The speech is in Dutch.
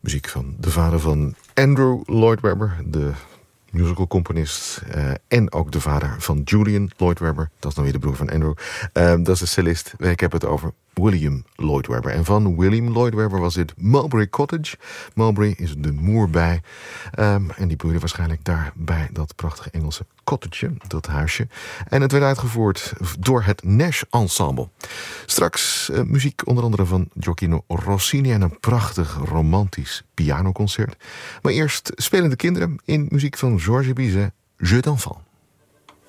Muziek van de vader van Andrew Lloyd Webber, de musicalcomponist. En ook de vader van Julian Lloyd Webber. Dat is dan weer de broer van Andrew. Dat is de cellist. Ik heb het over William Lloyd Webber. En van William Lloyd Webber was dit Mulberry Cottage. Mulberry is de moer bij. En die broeide waarschijnlijk daar bij dat prachtige Engelse cottage, dat huisje. En het werd uitgevoerd door het Nash Ensemble. Straks muziek onder andere van Gioacchino Rossini en een prachtig romantisch pianoconcert. Maar eerst spelende kinderen in muziek van Georges Bizet, Jeu d'enfant.